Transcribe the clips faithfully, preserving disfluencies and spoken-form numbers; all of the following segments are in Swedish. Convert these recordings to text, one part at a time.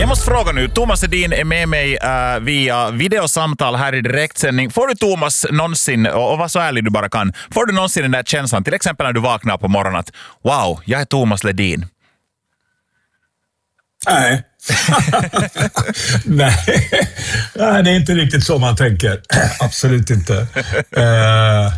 Jag måste fråga nu, Thomas Edin är med mig uh, via videosamtal här i direktsändning. Får du, Thomas, någonsin, och, och var så ärlig du bara kan, får du någonsin den där känslan, till exempel när du vaknar på morgonen, att wow, jag är Thomas Ledin? Nej. Nej. Nej, det är inte riktigt så man tänker. Absolut inte. Uh...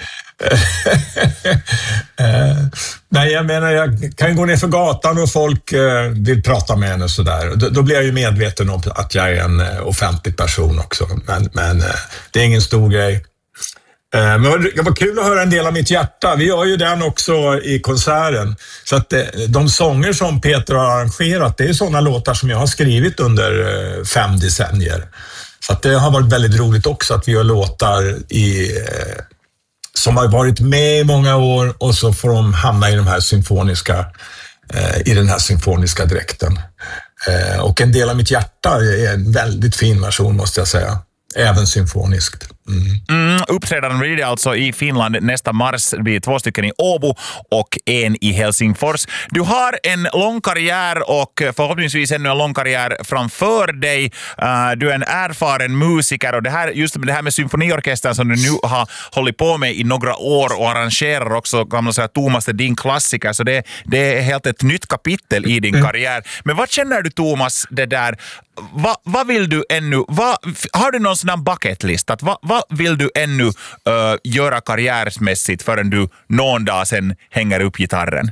uh, nej, jag menar, jag kan gå ner för gatan och folk uh, vill prata med en och sådär. Då, då blir jag ju medveten om att jag är en uh, offentlig person också. Men, men uh, det är ingen stor grej. Uh, men det var kul att höra en del av mitt hjärta. Vi gör ju den också i konserten. Så att uh, de sånger som Peter har arrangerat, det är sådana låtar som jag har skrivit under uh, fem decennier. Så att det har varit väldigt roligt också att vi gör låtar i... Uh, som har varit med i många år och så får de hamna i de här symfoniska eh, i den här symfoniska dräkten. Eh, och en del av mitt hjärta är en väldigt fin version, måste jag säga. Även symfoniskt. Mm. Mm, uppträdanden blir det alltså i Finland nästa mars. Det blir två stycken i Åbo och en i Helsingfors. Du har en lång karriär och förhoppningsvis ännu en lång karriär framför dig. Uh, du är en erfaren musiker och det här, just det här med symfoniorkestern som du nu har hållit på med i några år och arrangerar också, kan man säga, Thomas, det är din klassiker. Så det, det är helt ett nytt kapitel i din mm. karriär. Men vad känner du, Thomas, det där? Vad va vill du ännu? Va, har du någon sån här bucketlist? Vad va vill du ännu uh, göra karriärsmässigt förrän du någon dag sen hänger upp gitarren?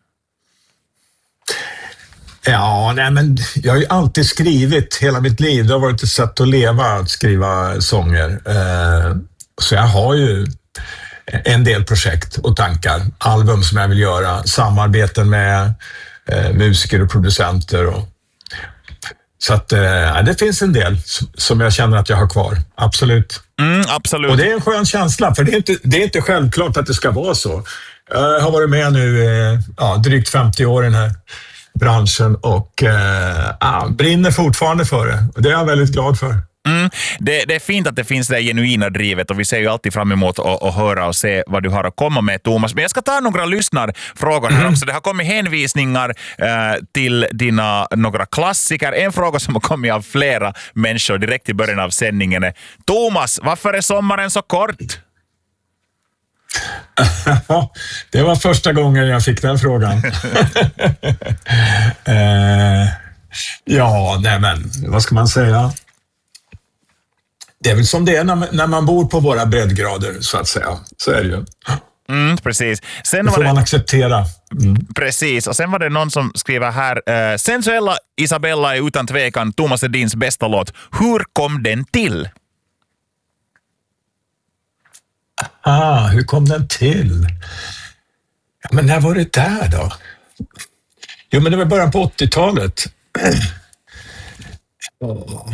Ja, nej, men jag har ju alltid skrivit hela mitt liv. Det har varit ett sätt att leva, att skriva sånger. Uh, så jag har ju en del projekt och tankar. Album som jag vill göra. Samarbeten med uh, musiker och producenter och så att äh, det finns en del som jag känner att jag har kvar. Absolut. Mm, absolut. Och det är en skön känsla, för det är, inte, det är inte självklart att det ska vara så. Jag har varit med nu eh, ja, drygt femtio år i den här branschen och eh, ja, brinner fortfarande för det. Och det är jag väldigt glad för. Mm. Det, det är fint att det finns det genuina drivet och vi ser ju alltid fram emot att, att höra och se vad du har att komma med, Thomas. Men jag ska ta några lyssnarfrågor här mm. också. Det har kommit hänvisningar eh, till dina några klassiker. En fråga som har kommit av flera människor direkt i början av sändningen är: Thomas, varför är sommaren så kort? Det var första gången jag fick den frågan. eh, ja, nej men, vad ska man säga? Det är väl som det är när, när man bor på våra breddgrader, så att säga. Så är det ju. Mm, precis. Sen det får var det, man acceptera. Mm. Precis. Och sen var det någon som skriver här: eh, Sensuella Isabella är utan tvekan Thomas Edins bästa låt. Hur kom den till? Ah, hur kom den till? Ja, men när var det där då? Jo, men det var början på åttiotalet. Oh.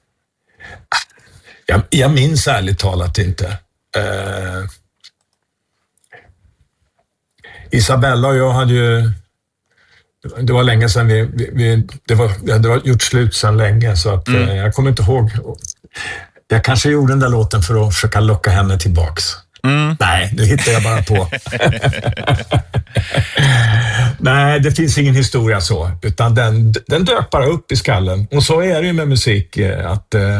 Jag, jag minns ärligt talat inte. Uh, Isabella och jag hade ju... Det var länge sedan vi... vi, vi det, var, det var gjort slut sedan länge, så att, mm. uh, jag kommer inte ihåg. Jag kanske gjorde den där låten för att försöka locka henne tillbaks. Mm. Nej, det hittar jag bara på. Nej, det finns ingen historia så. Utan den, den dök bara upp i skallen. Och så är det ju med musik, att... Uh,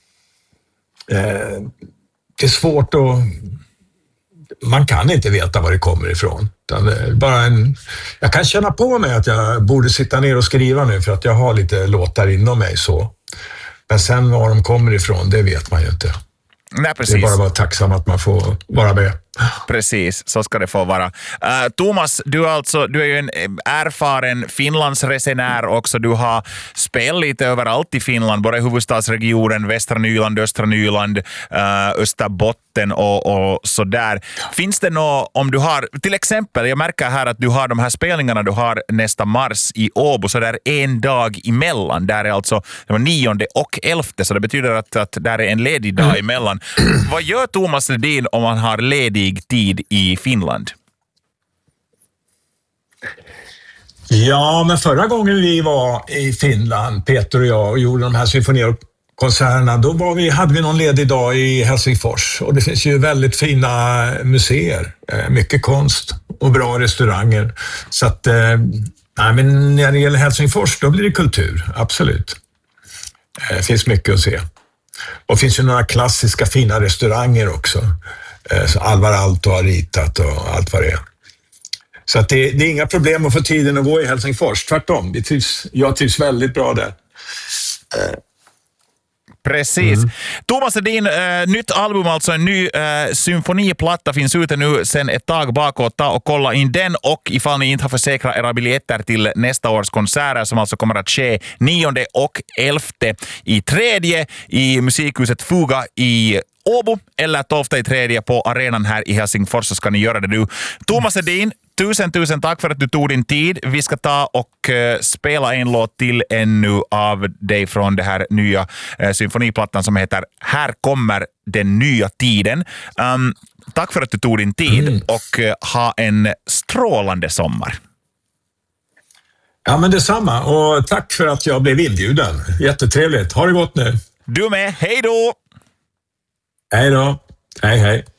det är svårt att... Man kan inte veta var det kommer ifrån. Bara en, jag kan känna på mig att jag borde sitta ner och skriva nu för att jag har lite låtar inom mig så. Men sen var de kommer ifrån, det vet man ju inte. Nej, precis. Det är bara att vara tacksam att man får vara med. Precis, så ska det få vara. Uh, Thomas, du, alltså, du är ju en erfaren Finlandsresenär också. Du har spelat lite överallt i Finland, både i huvudstadsregionen, västra Nyland, östra Nyland, uh, Österbotten och, och sådär. Finns det något, om du har, till exempel, jag märker här att du har de här spelningarna du har nästa mars i Åbo, så där är en dag emellan. Där är alltså nionde och elfte, så det betyder att, att där är en ledig dag emellan. Vad gör Thomas Ledin om man har ledig tid i Finland? Ja, men förra gången vi var i Finland, Peter och jag, och gjorde de här symfonikonserterna, då var vi, hade vi någon ledig dag i Helsingfors. Och det finns ju väldigt fina museer, mycket konst och bra restauranger. Så att Nej, men när det gäller Helsingfors, då blir det kultur, absolut. Det finns mycket att se. Och det finns ju några klassiska fina restauranger också. Så Alvar Aalto har ritat och allt vad det är. Så att det, det är inga problem att få tiden att gå i Helsingfors. Tvärtom, det trivs, jag trivs väldigt bra där. Precis. Mm. Thomas Edin, äh, nytt album, alltså en ny äh, symfoniplatta finns ute nu sen ett tag bakåt. Ta och kolla in den, och ifall ni inte har försäkrat era biljetter till nästa års konserter som alltså kommer att ske nionde och elfte i tredje i musikhuset Fuga i Åbo eller tolfte i tredje på arenan här i Helsingfors, så ska ni göra det nu. Thomas Edin, tusen, tusen tack för att du tog din tid. Vi ska ta och uh, spela en låt till ännu av dig från det här nya uh, symfoniplattan som heter Här kommer den nya tiden. Um, tack för att du tog din tid mm. och uh, ha en strålande sommar. Ja, men detsamma. Och tack för att jag blev inbjuden. Jättetrevligt. Ha det gott nu. Du med. Hej då! Hej då. Hej, hej.